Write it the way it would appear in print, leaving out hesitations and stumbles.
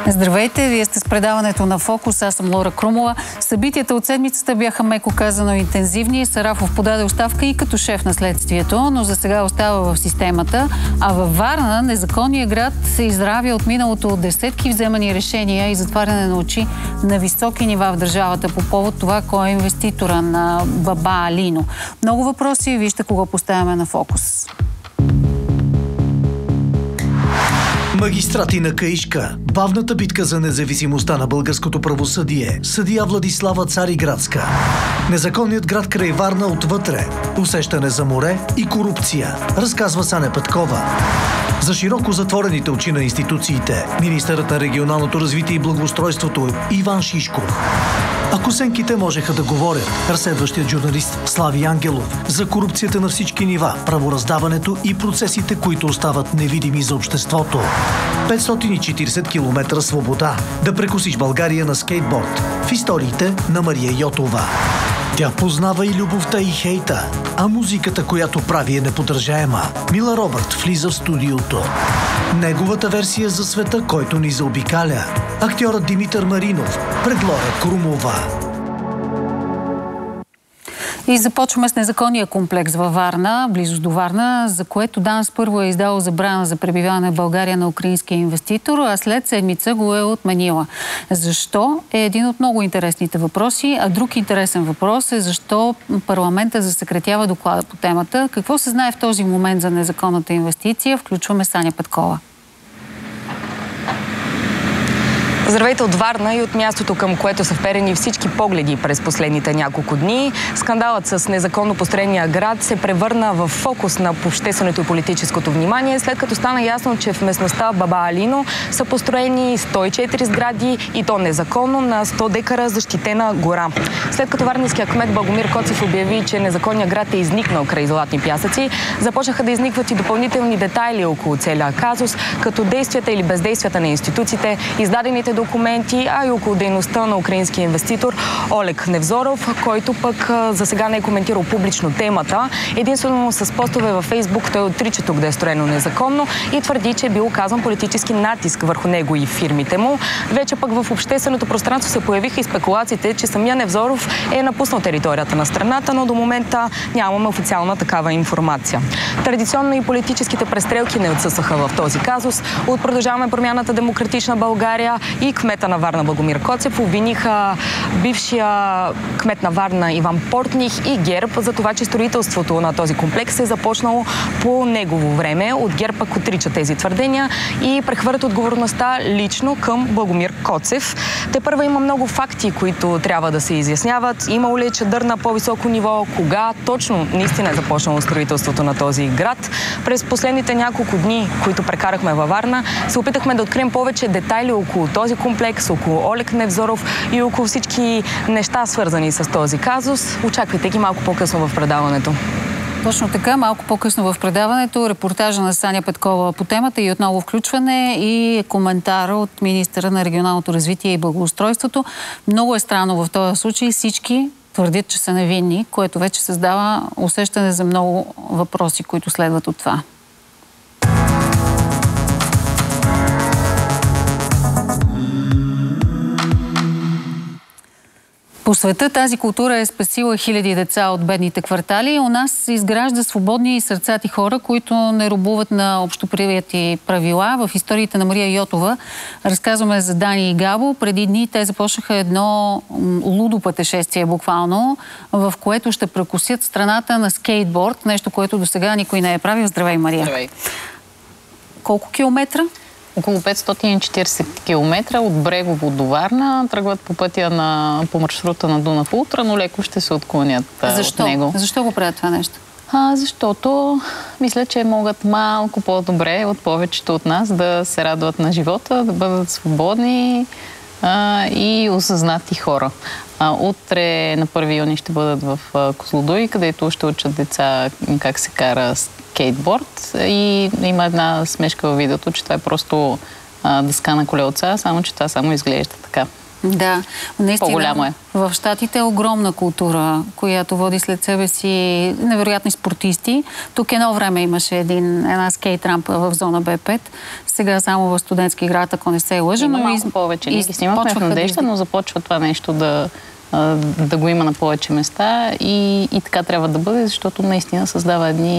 Здравейте, вие сте с предаването на Фокус, аз съм Лора Крумова. Събитията от седмицата бяха меко казано интензивни. Сарафов подаде оставка и като шеф на следствието, но за сега остава в системата. А във Варна, незаконният град, се изравя от миналото от десетки вземани решения и затваряне на очи на високи нива в държавата по повод това, кой е инвеститора на Баба Алино. Много въпроси, вижте кого поставяме на Фокус. Магистрати на Каишка. Бавната битка за независимостта на българското правосъдие. Съдия Владислава Цариградска. Незаконният град край Варна отвътре. Усещане за море и корупция. Разказва Саня Петкова. За широко затворените очи на институциите. Министърът на регионалното развитие и благоустройството Иван Шишков. Ако сенките можеха да говорят, разследващият журналист Слави Ангелов за корупцията на всички нива, правораздаването и процесите, които остават невидими за обществото. 540 км свобода. Да прекусиш България на скейтборд. В историите на Мария Йотова. Тя познава и любовта, и хейта, а музиката, която прави, е неподражаема. Мила Робърт влиза в студиото. Неговата версия за света, който ни заобикаля. Актьорът Димитър Маринов пред Лора Крумова. И започваме с незаконния комплекс във Варна, близост до Варна, за което ДАНС първо е издало забрана за пребиваване в България на украинския инвеститор, а след седмица го е отменила. Защо е един от много интересните въпроси, а друг интересен въпрос е защо парламента засекретява доклада по темата. Какво се знае в този момент за незаконната инвестиция? Включваме Саня Петкова. Здравейте от Варна и от мястото, към което са вперени всички погледи през последните няколко дни. Скандалът с незаконно построения град се превърна в фокус на общественото и политическото внимание, след като стана ясно, че в местността Баба Алино са построени 104 сгради и то незаконно на 100 декара защитена гора. След като варненският кмет Благомир Коцев обяви, че незаконният град е изникнал край Златни пясъци, започнаха да изникват и допълнителни детайли около целия казус, като действията или бездействията на институциите, издадените документи, а и около дейността на украинския инвеститор Олег Невзоров, който пък за сега не е коментирал публично темата. Единствено с постове във Фейсбук той отрича тук да е строено незаконно и твърди, че е бил оказан политически натиск върху него и фирмите му. Вече пък в общественото пространство се появиха и спекулациите, че самия Невзоров е напуснал територията на страната, но до момента нямаме официална такава информация. Традиционно и политическите престрелки не отсъстваха в този казус. От Продължаваме промяната Демократична България и кмета на Варна Благомир Коцев обвиниха бившия кмет на Варна Иван Портних и ГЕРБ за това, че строителството на този комплекс е започнало по негово време. От ГЕРБ пък отрича тези твърдения и прехвърлят отговорността лично към Благомир Коцев. Тепърва има много факти, които трябва да се изясняват. Имало ли е чадър на по-високо ниво? Кога точно наистина е започнало строителството на този град? През последните няколко дни, които прекарахме във Варна, се опитахме да открием повече детайли около този комплекс, около Олег Невзоров и около всички неща, свързани с този казус. Очаквайте ги малко по-късно в предаването. Точно така, малко по-късно в предаването репортажа на Саня Петкова по темата и отново включване и коментар от министъра на регионалното развитие и благоустройството. Много е странно в този случай. Всички твърдят, че са невинни, което вече създава усещане за много въпроси, които следват от това. По света тази култура е спасила хиляди деца от бедните квартали. У нас се изгражда свободни и сърцати хора, които не робуват на общоприети правила. В историите на Мария Йотова разказваме за Дани и Габо. Преди дни те започнаха едно лудо пътешествие буквално, в което ще прекусят страната на скейтборд. Нещо, което до сега никой не е правил. Здравей, Мария! Здравей! Колко километра? Около 540 км от Брегово до Варна. Тръгват по пътя по маршрута на Дунав Ултра, но леко ще се отклонят от него. Защо го правят това нещо? Защото мисля, че могат малко по-добре от повечето от нас да се радват на живота, да бъдат свободни и осъзнати хора. Утре на 1 юни ще бъдат в Козлодуй, където ще учат деца как се кара скейтборд и има една смешка във видеото, че това е просто дъска на колелца, само че това само изглежда така. Да, наистина. По-голямо е. В Щатите е огромна култура, която води след себе си невероятни спортисти. Тук едно време имаше една скейт рампа в зона Б5. Сега само в Студентски град, ако не се лъжа. Има малко повече. Ние ги снимахме в Надежда, но започва това нещо да го има на повече места и така трябва да бъде, защото наистина създава едни